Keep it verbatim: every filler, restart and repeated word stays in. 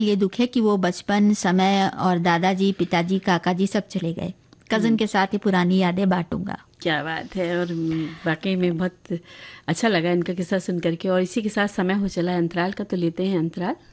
ये दुख है कि वो बचपन समय और दादाजी, पिताजी, काका जी सब चले गए। कज़न के साथ ही पुरानी यादें बांटूंगा। क्या बात है। और वाकई में बहुत अच्छा लगा इनका किस्सा सुन करके। और इसी के साथ समय हो चला है अंतराल का, तो लेते हैं अंतराल।